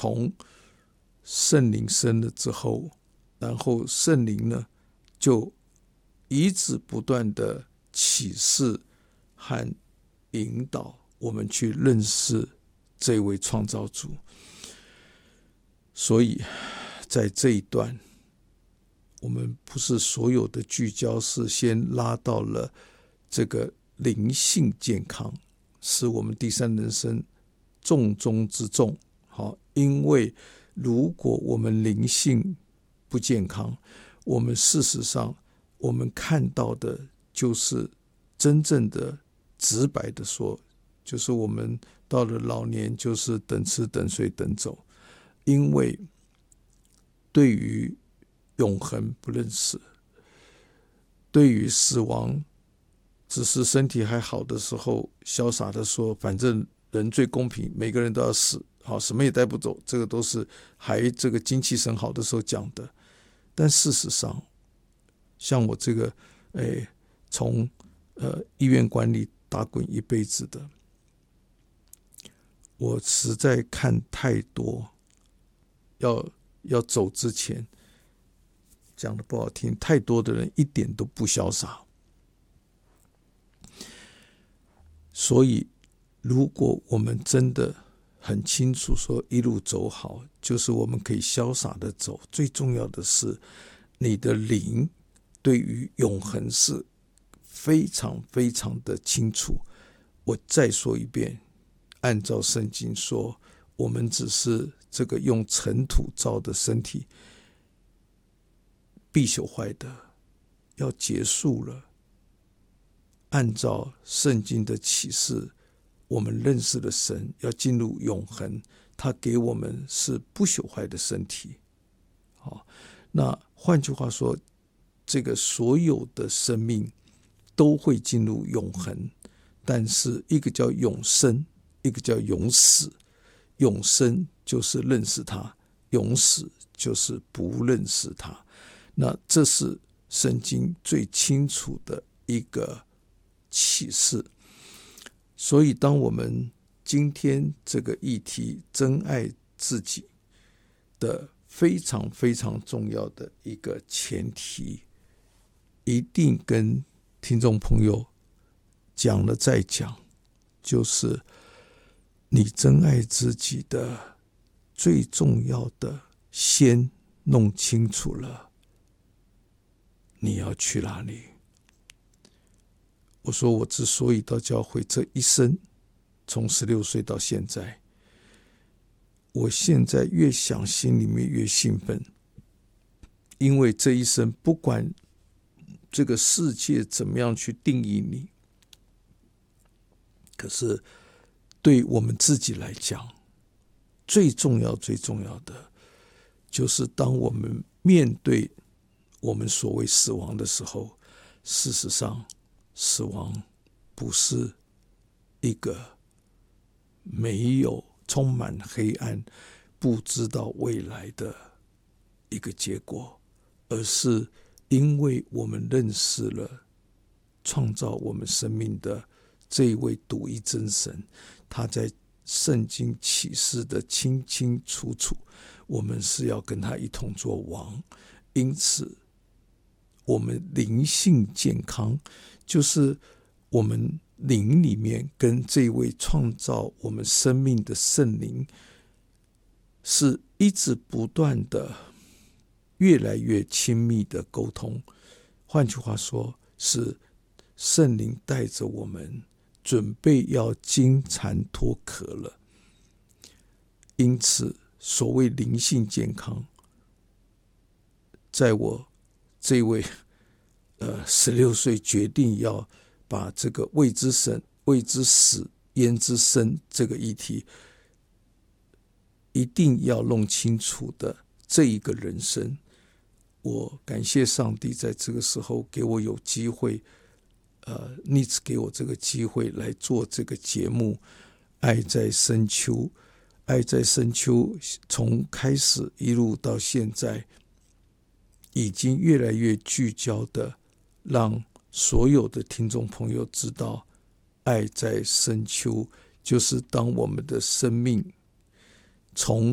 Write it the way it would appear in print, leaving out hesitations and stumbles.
从圣灵生了之后，然后圣灵呢就一直不断的启示和引导我们去认识这位创造主。所以在这一段，我们不是所有的聚焦是先拉到了这个灵性健康，是我们第三人生重中之重。因为如果我们灵性不健康，我们事实上我们看到的就是真正的直白的说，就是我们到了老年就是等吃等睡等走，因为对于永恒不认识，对于死亡只是身体还好的时候潇洒的说反正人最公平，每个人都要死，什么也带不走，这个都是还这个精气神好的时候讲的。但事实上像我这个从医院管理打滚一辈子的，我实在看太多要走之前，讲的不好听，太多的人一点都不潇洒。所以如果我们真的很清楚说一路走好，就是我们可以潇洒的走，最重要的是你的灵对于永恒是非常非常的清楚。我再说一遍，按照圣经说，我们只是这个用尘土造的身体，必朽坏的要结束了。按照圣经的启示，我们认识的神要进入永恒，他给我们是不朽坏的身体。那换句话说，这个所有的生命都会进入永恒，但是一个叫永生，一个叫永死。永生就是认识他，永死就是不认识他。那这是圣经最清楚的一个启示。所以当我们今天这个议题真爱自己的非常非常重要的一个前提，一定跟听众朋友讲了再讲，就是你真爱自己的最重要的先弄清楚了你要去哪里。我说我之所以到教会这一生，从16岁到现在，我现在越想心里面越兴奋，因为这一生不管这个世界怎么样去定义你，可是对我们自己来讲，最重要最重要的就是当我们面对我们所谓死亡的时候，事实上死亡不是一个没有充满黑暗不知道未来的一个结果，而是因为我们认识了创造我们生命的这一位独一真神，他在圣经启示的清清楚楚，我们是要跟他一同做王。因此我们灵性健康，就是我们灵里面跟这位创造我们生命的圣灵是一直不断的越来越亲密的沟通。换句话说，是圣灵带着我们准备要金蝉脱壳了。因此所谓灵性健康，在我这位16岁决定要把这个未知神、未知死、焉知生这个议题一定要弄清楚的这一个人生，我感谢上帝在这个时候给我有机会Needs 给我这个机会来做这个节目。爱在深秋，爱在深秋从开始一路到现在，已经越来越聚焦的让所有的听众朋友知道，爱在深秋就是当我们的生命从